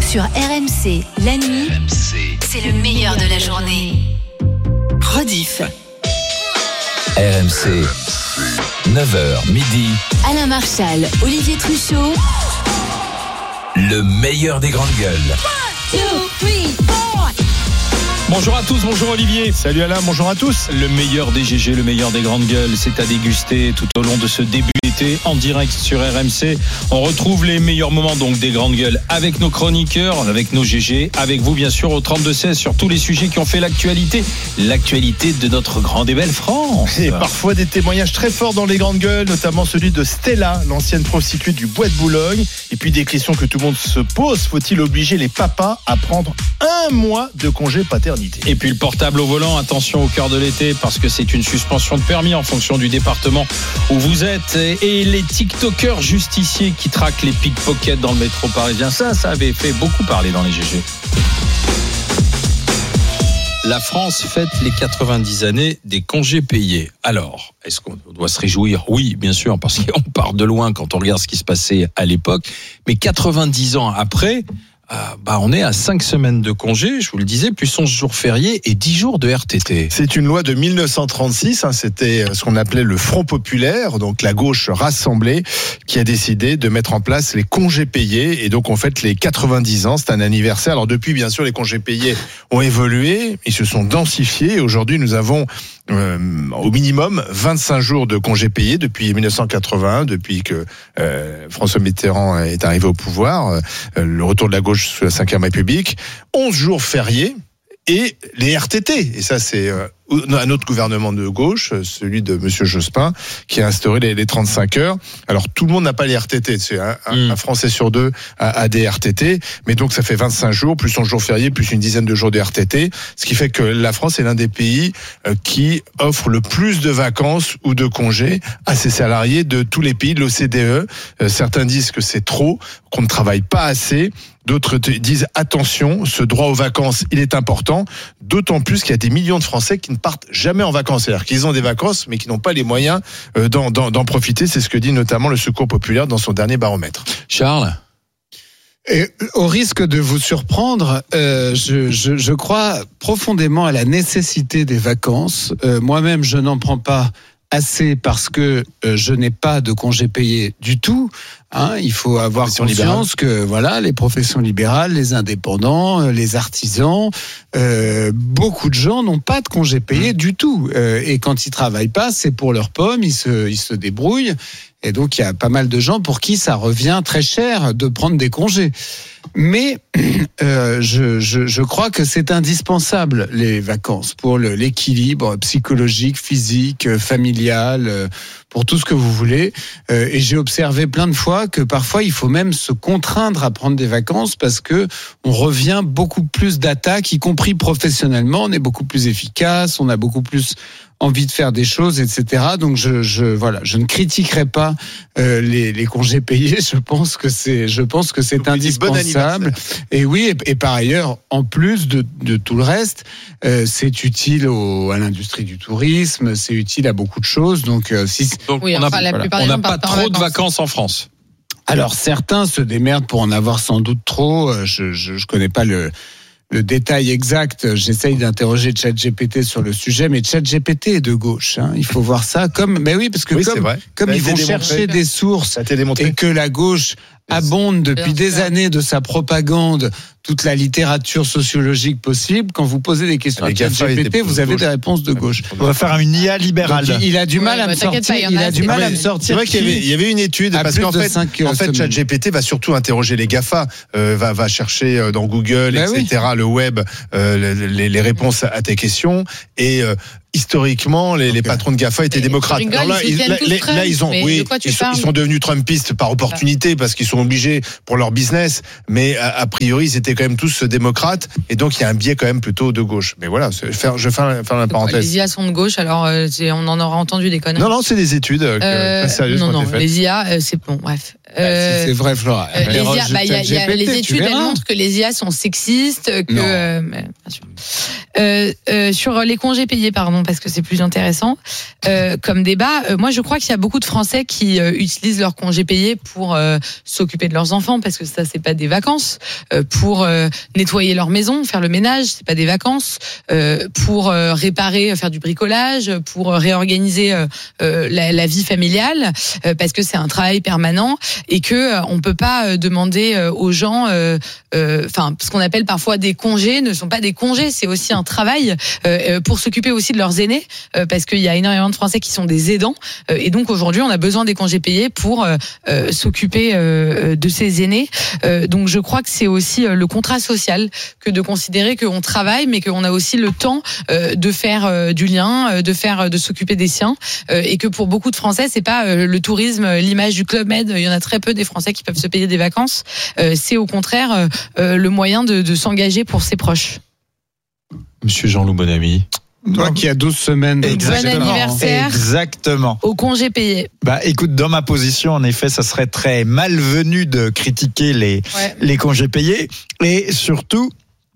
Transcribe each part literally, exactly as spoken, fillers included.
Sur R M C, la nuit, R M C, c'est le meilleur de la journée. Rediff. R M C, neuf heures midi. Alain Marchal, Olivier Truchot. Le meilleur des grandes gueules. one, two, three, four. Bonjour à tous, bonjour Olivier. Salut Alain, bonjour à tous. Le meilleur des G G, le meilleur des grandes gueules, c'est à déguster tout au long de ce début d'été en direct sur R M C. On retrouve les meilleurs moments donc des grandes gueules avec nos chroniqueurs, avec nos G G, avec vous bien sûr au trente-deux seize sur tous les sujets qui ont fait l'actualité, l'actualité de notre grande et belle France. Et parfois des témoignages très forts dans les grandes gueules, notamment celui de Stella, l'ancienne prostituée du Bois de Boulogne. Et puis des questions que tout le monde se pose, faut-il obliger les papas à prendre un mois de congé paternité? Et puis le portable au volant, attention au cœur de l'été parce que c'est une suspension de permis en fonction du département où vous êtes. Et les TikTokers justiciers qui traquent les pickpockets dans le métro parisien, ça, ça avait fait beaucoup parler dans les G G. La France fête les quatre-vingt-dix années des congés payés. Alors, est-ce qu'on doit se réjouir? Oui, bien sûr, parce qu'on part de loin quand on regarde ce qui se passait à l'époque. Mais quatre-vingt-dix ans après, euh, bah on est à cinq semaines de congés, je vous le disais, plus onze jours fériés et dix jours de R T T. C'est une loi de mille neuf cent trente-six, hein, c'était ce qu'on appelait le Front populaire, donc la gauche rassemblée, qui a décidé de mettre en place les congés payés. Et donc on fête les quatre-vingt-dix ans, c'est un anniversaire. Alors depuis, bien sûr, les congés payés ont évolué, ils se sont densifiés. Et aujourd'hui, nous avons euh, au minimum vingt-cinq jours de congés payés depuis mille neuf cent quatre-vingt-un, depuis que euh, François Mitterrand est arrivé au pouvoir, euh, le retour de la gauche sous la cinquième République, onze jours fériés et les R T T. Et ça, c'est euh, un autre gouvernement de gauche, celui de Monsieur Jospin, qui a instauré les, les trente-cinq heures. Alors, tout le monde n'a pas les R T T. C'est un, un, mmh. un Français sur deux a, a des R T T. Mais donc, ça fait vingt-cinq jours, plus onze jours fériés, plus une dizaine de jours de R T T. Ce qui fait que la France est l'un des pays euh, qui offre le plus de vacances ou de congés à ses salariés de tous les pays de l'O C D E. Euh, certains disent que c'est trop, qu'on ne travaille pas assez. D'autres disent attention, ce droit aux vacances, il est important, d'autant plus qu'il y a des millions de Français qui ne partent jamais en vacances. C'est-à-dire qu'ils ont des vacances, mais qui n'ont pas les moyens d'en, d'en, d'en profiter. C'est ce que dit notamment le Secours populaire dans son dernier baromètre. Charles ? Et au risque de vous surprendre, euh, je, je, je crois profondément à la nécessité des vacances. Euh, moi-même, je n'en prends pas assez parce que euh, je n'ai pas de congé payé du tout. Hein, il faut avoir conscience libérale. que voilà, les professions libérales, les indépendants, les artisans, euh, beaucoup de gens n'ont pas de congé payé mmh. du tout. Euh, et quand ils travaillent pas, c'est pour leurs pommes, ils se, ils se débrouillent. Et donc il y a pas mal de gens pour qui ça revient très cher de prendre des congés. Mais euh, je, je, je crois que c'est indispensable les vacances pour le, l'équilibre psychologique, physique, familial, pour tout ce que vous voulez. Euh, et j'ai observé plein de fois que parfois il faut même se contraindre à prendre des vacances parce que on revient beaucoup plus d'attaques, y compris professionnellement. On est beaucoup plus efficace, on a beaucoup plus envie de faire des choses, et cetera. Donc je, je voilà, je ne critiquerai pas euh, les, les congés payés. Je pense que c'est, je pense que c'est indispensable. Et oui, et, et par ailleurs, en plus de, de tout le reste, euh, c'est utile au, à l'industrie du tourisme, c'est utile à beaucoup de choses. Donc euh, si donc oui, on n'a voilà, pas trop vacances. de vacances en France. Alors certains se démerdent pour en avoir sans doute trop. Je je, je connais pas le Le détail exact, j'essaye d'interroger ChatGPT sur le sujet, mais ChatGPT est de gauche. Hein. Il faut voir ça comme, mais oui, parce que oui, comme, comme ils vont chercher des sources et que la gauche abonde depuis des années de sa propagande toute la littérature sociologique possible. Quand vous posez des questions à ChatGPT, vous avez des réponses de gauche. On va faire une I A libérale. Donc, il a du mal ouais, à me sortir. Pas, il a, a du mal à me sortir. C'est vrai qu'il y avait, il y avait une étude parce qu'en fait, en fait, ChatGPT va surtout interroger les GAFA, euh, va, va chercher dans Google, ben et cetera, oui. le web, euh, les, les réponses à tes questions et euh, historiquement, les, okay. les patrons de GAFA étaient mais démocrates. Rigole, Alors là, ils, là, les, là, ils ont, oui, ils sont, ils sont devenus trumpistes par opportunité parce qu'ils sont obligés pour leur business. Mais a, a priori, ils étaient quand même tous démocrates. Et donc, il y a un biais quand même plutôt de gauche. Mais voilà, faire, je fais faire la parenthèse. Les I A sont de gauche, alors euh, on en aura entendu des conneries. Non, non, c'est des études euh, euh, sérieuses. Non, non, les I A, euh, c'est bon, bref. Euh, c'est, c'est vrai, Flora. Euh, les, I A, bah, y a, y a, les études, elles montrent que les I A sont sexistes, que. Euh, bien sûr. Euh, euh, sur les congés payés, pardon, parce que c'est plus intéressant euh, comme débat. Euh, moi, je crois qu'il y a beaucoup de Français qui euh, utilisent leurs congés payés pour euh, s'occuper de leurs enfants, parce que ça, c'est pas des vacances. Euh, pour euh, nettoyer leur maison, faire le ménage, c'est pas des vacances. Euh, pour euh, réparer, faire du bricolage, pour réorganiser euh, euh, la, la vie familiale, euh, parce que c'est un travail permanent et que euh, on peut pas euh, demander euh, aux gens, enfin, euh, euh, ce qu'on appelle parfois des congés, ne sont pas des congés, c'est aussi un travail euh, pour s'occuper aussi de leurs aînés, euh, parce qu'il y a énormément de Français qui sont des aidants, euh, et donc aujourd'hui on a besoin des congés payés pour euh, euh, s'occuper euh, de ces aînés. Euh, donc je crois que c'est aussi le contrat social que de considérer qu'on travaille, mais qu'on a aussi le temps euh, de faire euh, du lien, de faire, de s'occuper des siens, euh, et que pour beaucoup de Français c'est pas euh, le tourisme, l'image du Club Med. Il y en a très peu des Français qui peuvent se payer des vacances. Euh, c'est au contraire euh, euh, le moyen de, de s'engager pour ses proches. Monsieur Jean-Loup Bonamy. Toi qui as douze semaines. Exactement. Bon anniversaire. Exactement. Au congé payé. Bah, écoute, dans ma position, en effet, ça serait très malvenu de critiquer les, ouais. les congés payés. Et surtout,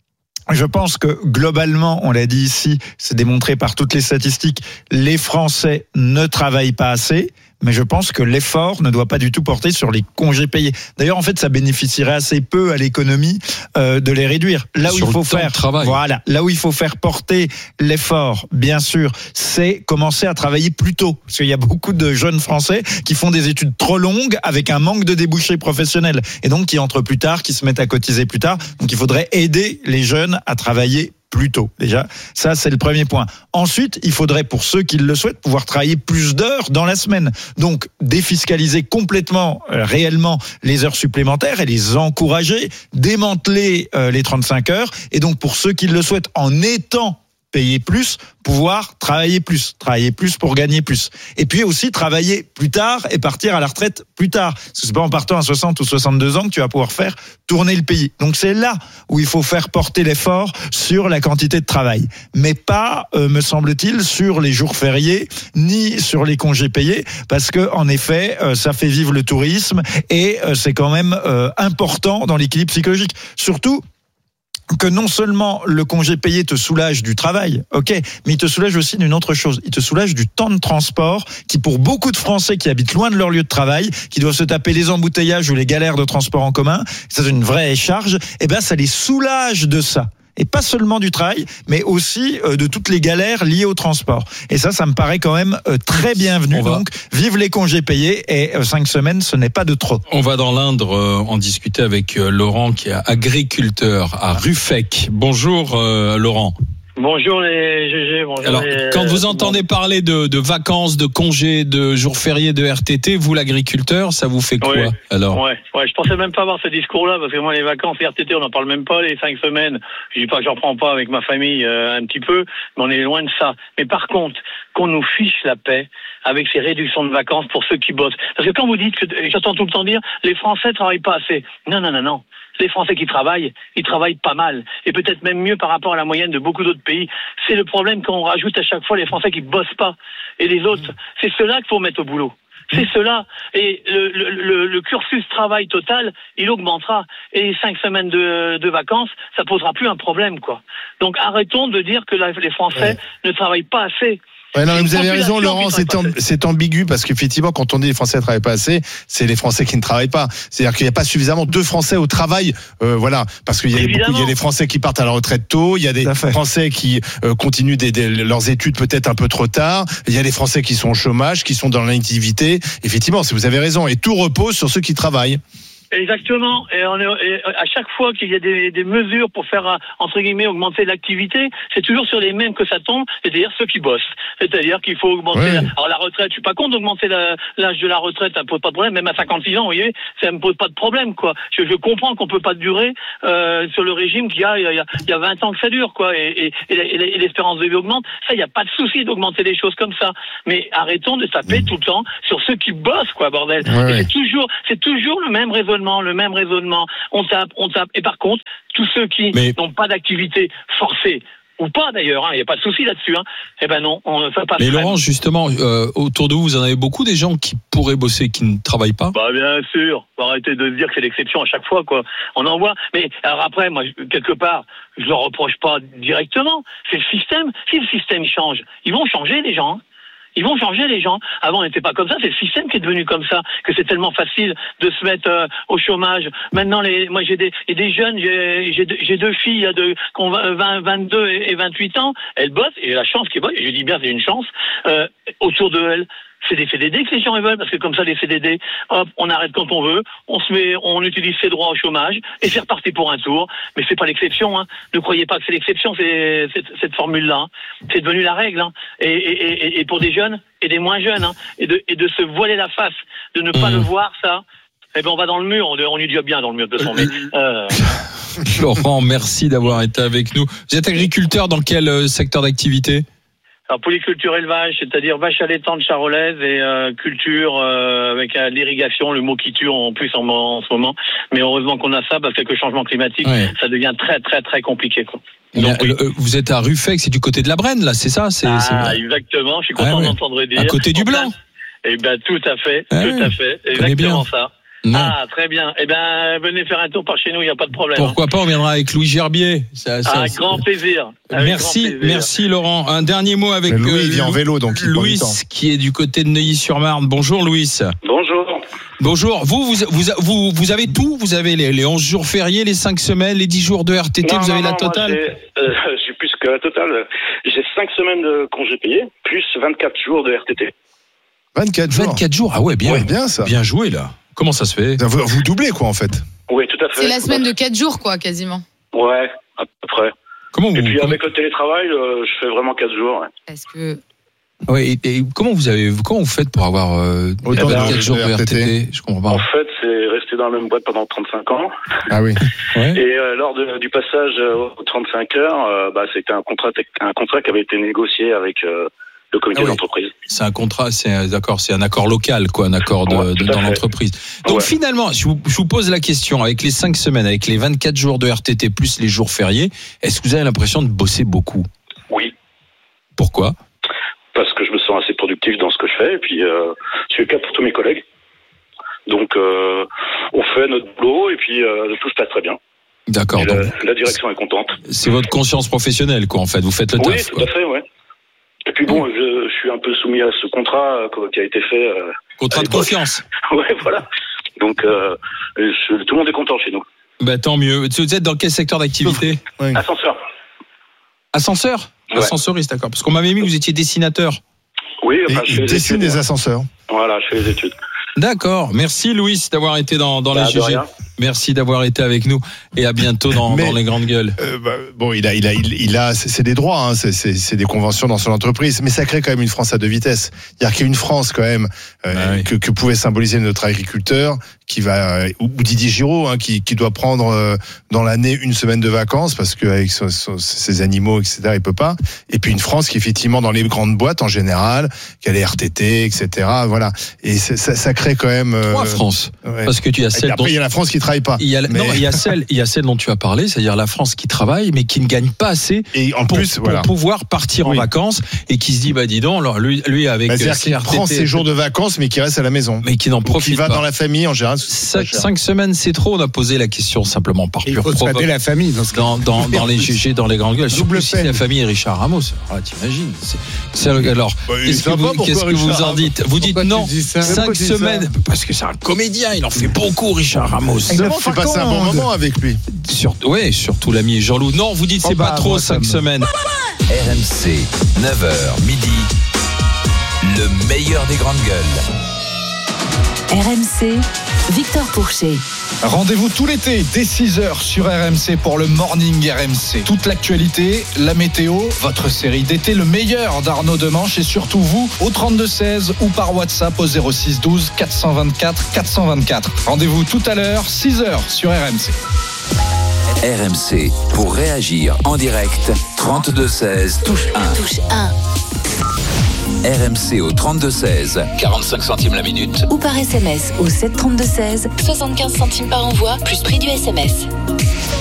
je pense que globalement, on l'a dit ici, c'est démontré par toutes les statistiques, les Français ne travaillent pas assez. Mais je pense que l'effort ne doit pas du tout porter sur les congés payés. D'ailleurs, en fait, ça bénéficierait assez peu à l'économie euh, de les réduire. Là où sur il faut faire, voilà, là où il faut faire porter l'effort, bien sûr, c'est commencer à travailler plus tôt, parce qu'il y a beaucoup de jeunes Français qui font des études trop longues avec un manque de débouchés professionnels, et donc qui entrent plus tard, qui se mettent à cotiser plus tard. Donc, il faudrait aider les jeunes à travailler plus tôt. Déjà, ça, c'est le premier point. Ensuite, il faudrait, pour ceux qui le souhaitent, pouvoir travailler plus d'heures dans la semaine. Donc, défiscaliser complètement, euh, réellement, les heures supplémentaires et les encourager, démanteler euh, les trente-cinq heures. Et donc, pour ceux qui le souhaitent, en étant payer plus, pouvoir travailler plus, travailler plus pour gagner plus. Et puis aussi travailler plus tard et partir à la retraite plus tard. Parce que c'est pas en partant à soixante ou soixante-deux ans que tu vas pouvoir faire tourner le pays. Donc c'est là où il faut faire porter l'effort sur la quantité de travail. Mais pas, euh, me semble-t-il, sur les jours fériés, ni sur les congés payés, parce que, en effet, euh, ça fait vivre le tourisme et euh, c'est quand même euh, important dans l'équilibre psychologique. Surtout, que non seulement le congé payé te soulage du travail, ok, mais il te soulage aussi d'une autre chose. Il te soulage du temps de transport qui, pour beaucoup de Français qui habitent loin de leur lieu de travail, qui doivent se taper les embouteillages ou les galères de transport en commun, c'est une vraie charge, et ben ça les soulage de ça. Et pas seulement du travail, mais aussi euh, de toutes les galères liées au transport. Et ça, ça me paraît quand même euh, très bienvenu. Donc, vive les congés payés, et euh, cinq semaines, ce n'est pas de trop. On va dans l'Indre euh, en discuter avec euh, Laurent, qui est agriculteur à Ruffec. Bonjour euh, Laurent. Bonjour les G G, bonjour. Alors, les... quand vous entendez parler de, de vacances, de congés, de jours fériés, de R T T, vous l'agriculteur, ça vous fait quoi ouais, alors ouais, ouais, je pensais même pas avoir ce discours-là, parce que moi les vacances, les R T T, on n'en parle même pas, les cinq semaines, je dis pas que j'en prends pas avec ma famille euh, un petit peu, mais on est loin de ça. Mais par contre, qu'on nous fiche la paix avec ces réductions de vacances pour ceux qui bossent. Parce que quand vous dites, que j'entends tout le temps dire, les Français travaillent pas assez. Non, non, non, non. Les Français qui travaillent, ils travaillent pas mal. Et peut-être même mieux par rapport à la moyenne de beaucoup d'autres pays. C'est le problème qu'on rajoute à chaque fois les Français qui bossent pas. Et les autres, c'est ceux-là qu'il faut mettre au boulot. C'est cela. Et le, le, le, le cursus travail total, il augmentera. Et les cinq semaines de, de vacances, ça posera plus un problème, quoi. Donc arrêtons de dire que la, les Français ouais. ne travaillent pas assez. Ouais, non, vous avez raison, Laurent, c'est, amb- c'est ambigu parce qu'effectivement, quand on dit les Français ne travaillent pas assez, c'est les Français qui ne travaillent pas. C'est-à-dire qu'il n'y a pas suffisamment de Français au travail, euh, voilà, parce qu'il y a beaucoup, il y a des Français qui partent à la retraite tôt, il y a des Français qui euh, continuent des, des, leurs études peut-être un peu trop tard, il y a des Français qui sont au chômage, qui sont dans l'inactivité. Effectivement, vous avez raison, et tout repose sur ceux qui travaillent. Exactement. Et, on est, et à chaque fois qu'il y a des, des mesures pour faire, entre guillemets, augmenter l'activité, c'est toujours sur les mêmes que ça tombe, c'est-à-dire ceux qui bossent. C'est-à-dire qu'il faut augmenter ouais. la, alors la retraite. Je suis pas contre d'augmenter la, l'âge de la retraite, ça me pose pas de problème. Même à cinquante-six ans, vous voyez, ça me pose pas de problème, quoi. Je, je comprends qu'on peut pas durer euh, sur le régime qu'il y a, il y a, il y a vingt ans que ça dure, quoi. Et, et, et, et l'espérance de vie augmente. Ça, il y a pas de souci d'augmenter les choses comme ça. Mais arrêtons de taper mmh. tout le temps sur ceux qui bossent, quoi, bordel. Ouais. Et c'est toujours, c'est toujours le même raisonnement. Le même raisonnement, on tape, on tape. Et par contre, tous ceux qui Mais... n'ont pas d'activité forcée, ou pas d'ailleurs, il hein, n'y a pas de souci là-dessus. Hein. Eh ben non, on, ça passe. Mais Laurent, justement, euh, autour de vous, vous en avez beaucoup des gens qui pourraient bosser, qui ne travaillent pas. Bah bien sûr, faut arrêter de se dire que c'est l'exception à chaque fois, quoi. On en voit. Mais alors après, moi, quelque part, je leur reproche pas directement. C'est le système. Si le système change, ils vont changer les gens. Hein. Ils vont changer les gens. Avant, on n'était pas comme ça. C'est le système qui est devenu comme ça, que c'est tellement facile de se mettre euh, au chômage. Maintenant, les, moi, j'ai des, et des jeunes, j'ai, j'ai, deux, j'ai deux filles là, de, qui ont vingt, vingt-deux et vingt-huit ans. Elles bossent, et la chance qu'ils bossent, et je dis bien, c'est une chance, euh, autour de elles. C'est des C D D que les gens veulent, parce que comme ça, les C D D, hop, on arrête quand on veut, on se met, on utilise ses droits au chômage, et c'est reparti pour un tour. Mais c'est pas l'exception, hein. Ne croyez pas que c'est l'exception, c'est, c'est cette formule-là. Hein. C'est devenu la règle, hein. Et, et, et, et pour des jeunes, et des moins jeunes, hein. Et de, et de se voiler la face, de ne pas mmh. le voir, ça, eh ben, on va dans le mur, on, on y dit bien dans le mur de son, mais, euh... Laurent, merci d'avoir été avec nous. Vous êtes agriculteur dans quel secteur d'activité? Alors, polyculture élevage, c'est-à-dire vache allaitante charolaise et euh, culture euh, avec euh, l'irrigation, le mot qui tue en plus en, en ce moment. Mais heureusement qu'on a ça, parce que avec le changement climatique, ouais. ça devient très très très compliqué, quoi. Donc, oui. Vous êtes à Ruffec, c'est du côté de la Brenne, là, c'est ça? C'est, ah, c'est... exactement, je suis content ah, ouais. d'entendre dire. À côté du Blanc. Eh ben, tout à fait, ah, tout à fait, exactement ça. Non. Ah, très bien. Eh ben, venez faire un tour par chez nous, il n'y a pas de problème. Pourquoi pas, on viendra avec Louis Gerbier. Ça, ça, avec grand plaisir. Avec merci, grand plaisir. Merci Laurent. Un dernier mot avec Louis, euh, il vient en vélo, donc il Louis, qui est du côté de Neuilly-sur-Marne. Bonjour Louis. Bonjour. Bonjour. Vous, vous, vous, vous, vous avez tout. Vous avez les, les onze jours fériés, les cinq semaines, les dix jours de R T T. Non, vous non, avez non, la totale. Moi, j'ai, euh, j'ai plus que la totale. J'ai cinq semaines de congés payés, plus vingt-quatre jours de R T T. vingt-quatre jours. vingt-quatre jours. Ah ouais, bien. Ouais, bien ça. Bien joué là. Comment ça se fait? Vous, vous doublez quoi en fait? Oui, tout à fait. C'est la semaine de quatre jours quoi, quasiment. Ouais, à peu près. Comment vous, et puis comment... avec le télétravail, euh, je fais vraiment quatre jours. Ouais. Est-ce que... Ouais, et, et comment vous avez, comment vous faites pour avoir euh, vingt-quatre jours de R T T? Je comprends pas. En fait, c'est rester dans la même boîte pendant trente-cinq ans. Ah oui. Ouais. Et euh, lors de, du passage aux trente-cinq heures, euh, bah, c'était un contrat, un contrat qui avait été négocié avec euh, le comité ah oui. d'entreprise. C'est un contrat, c'est un, d'accord, c'est un accord local, quoi, un accord de, ouais, de, dans fait. l'entreprise. Donc ouais. finalement, je vous, je vous pose la question, avec les cinq semaines, avec les vingt-quatre jours de R T T plus les jours fériés, est-ce que vous avez l'impression de bosser beaucoup? Oui. Pourquoi? Parce que je me sens assez productif dans ce que je fais, et puis euh, c'est le cas pour tous mes collègues. Donc euh, on fait notre boulot, et puis euh, tout se passe très bien. D'accord. La, la direction est contente. C'est votre conscience professionnelle, quoi, en fait. Vous faites le oui, taf. Oui, tout quoi. à fait, ouais. Et puis bon, je, je suis un peu soumis à ce contrat euh, qui a été fait. Euh, contrat de confiance. Ouais, voilà. Donc euh, je, tout le monde est content chez nous. Bah tant mieux. Vous êtes dans quel secteur d'activité? Oui. Ascenseur. Ascenseur. Ouais. Ascenseuriste, d'accord. Parce qu'on m'avait mis que vous étiez dessinateur. Oui, enfin, Et je fais il les dessine études, des ouais. ascenseurs. Voilà, je fais les études. D'accord. Merci Louis d'avoir été dans, dans bah, les G G. Merci d'avoir été avec nous et à bientôt dans, Mais, dans les grandes gueules. Euh, bah, bon, il a, il a, il, il a, c'est, c'est des droits, hein, c'est, c'est, c'est des conventions dans son entreprise, mais ça crée quand même une France à deux vitesses. C'est-à-dire qu'il y a une France quand même euh, ah oui. que, que pouvait symboliser notre agriculteur, qui va, ou Didier Giraud, hein, qui, qui doit prendre euh, dans l'année une semaine de vacances parce qu'avec so, so, ses animaux, et cetera, il peut pas. Et puis une France qui effectivement dans les grandes boîtes en général, qui a les R T T, et cetera. Voilà. Et ça, ça crée quand même euh, trois France. Ouais. Parce que tu as celle. Et après, dont... il y a la France qui travaille pas. Il y a, mais... Non, il y a celle, il y a celle dont tu as parlé, c'est-à-dire la France qui travaille, mais qui ne gagne pas assez et en pour, plus, pour voilà. pouvoir partir oui. en vacances et qui se dit, bah dis donc, alors lui, lui avec. Bah, c'est-à-dire qu'il prend ses jours de vacances, mais qui reste à la maison. Mais qui n'en profite pas. Qui va dans la famille en général. Cinq, cinq semaines, c'est trop. On a posé la question simplement par pure provoque. Il faut la famille dans, ce dans, dans, dans les G G, dans les grandes gueules. Surtout si la famille est Richard Ramos. Ah, t'imagines. C'est, c'est, alors, bah, qu'est-ce que vous, qu'est-ce que vous en dites? Vous dites non. Cinq semaines. Parce que c'est un comédien. Il en fait beaucoup, Richard Ramos. Il a fait passer un bon moment avec lui. Surtout, oui, surtout l'ami Jean-Loup. Non, vous dites c'est oh bah, pas trop, cinq semaines. R M C, neuf heures, midi, le meilleur des grandes gueules. R M C, Victor Pourchet. Rendez-vous tout l'été dès six heures sur R M C pour le Morning R M C. Toute l'actualité, la météo, votre série d'été, le meilleur d'Arnaud Demanche et surtout vous au trente-deux seize ou par WhatsApp au zéro six douze quatre cent vingt-quatre quatre cent vingt-quatre. Rendez-vous tout à l'heure, six heures sur R M C. R M C, pour réagir en direct, trente-deux seize, touche un. Touche un. R M C au trente-deux seize, quarante-cinq centimes la minute. Ou par S M S au sept trente-deux seize, soixante-quinze centimes par envoi, plus prix du S M S.